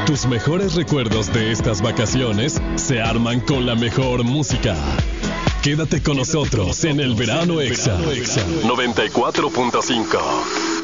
Tus mejores recuerdos de estas vacaciones se arman con la mejor música. Quédate con nosotros en el Verano Exa 94.5.